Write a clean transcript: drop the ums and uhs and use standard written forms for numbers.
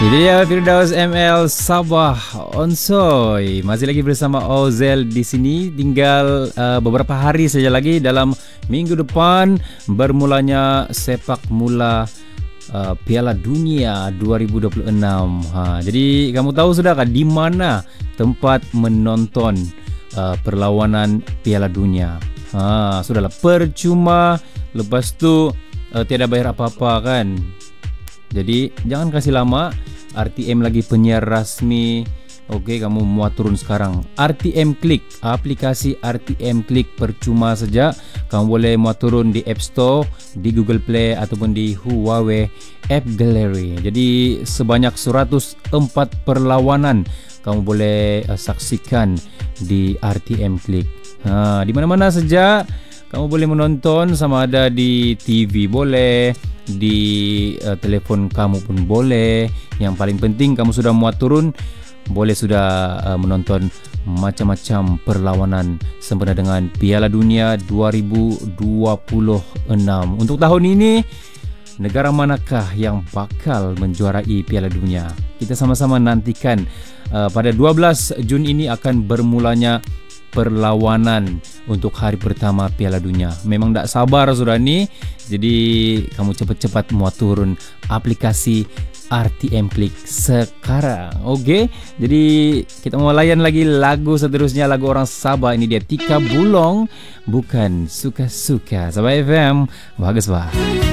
Itu dia Firdaus ML Sabah Onsoy. Masih lagi bersama Ozel di sini. Tinggal beberapa hari saja lagi dalam minggu depan bermulanya sepak mula Piala Dunia 2026. Jadi kamu tahu sudahkah di mana tempat menonton perlawanan Piala Dunia? Sudahlah, percuma. Lepas tu tiada bayar apa-apa kan. Jadi jangan kasih lama. RTM lagi penyiar rasmi. Okey, kamu muat turun sekarang. RTM Klik, aplikasi RTM Klik percuma saja. Kamu boleh muat turun di App Store, di Google Play ataupun di Huawei App Gallery. Jadi sebanyak 104 perlawanan kamu boleh saksikan di RTM Klik. Di mana-mana saja kamu boleh menonton, sama ada di TV boleh, di telefon kamu pun boleh. Yang paling penting kamu sudah muat turun, boleh sudah menonton macam-macam perlawanan sempena dengan Piala Dunia 2026. Untuk tahun ini, negara manakah yang bakal menjuarai Piala Dunia? Kita sama-sama nantikan. Pada 12 Jun ini akan bermulanya perlawanan untuk hari pertama Piala Dunia. Memang tak sabar sudah ni. Jadi kamu cepat-cepat muat turun aplikasi RTM Klik sekarang. Okey. Jadi kita mau layan lagi lagu seterusnya, lagu orang Sabah. Ini dia Tika Bulong, Bukan Suka-Suka. Sabah FM, bagus bah.